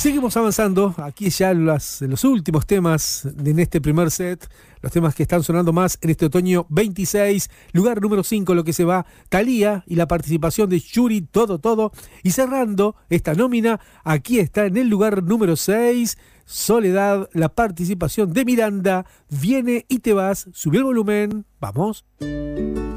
Seguimos avanzando, aquí ya los últimos temas en este primer set, los temas que están sonando más en este otoño 26, lugar número 5, lo que se va, Thalía y la participación de Yuri, todo, y cerrando esta nómina, aquí está en el lugar número 6, Soledad, la participación de Miranda, Viene y te vas, sube el volumen, vamos.